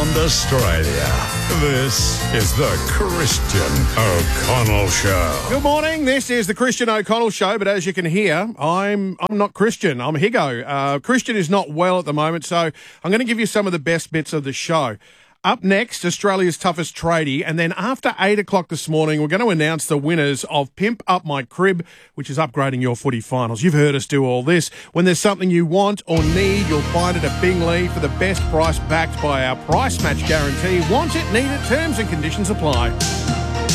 beyond Australia. This is the Christian O'Connell Show. Good morning. This is the Christian O'Connell Show, but as you can hear, I'm not Christian. I'm Higo. Christian is not well at the moment, so I'm going to give you some of the best bits of the show. Up next, Australia's toughest tradie, and then after 8 o'clock this morning, we're going to announce the winners of Pimp Up My Crib, which is upgrading your footy finals. You've heard us do all this. When there's something you want or need, you'll find it at Bingley for the best price backed by our price match guarantee. Want it, need it, terms and conditions apply.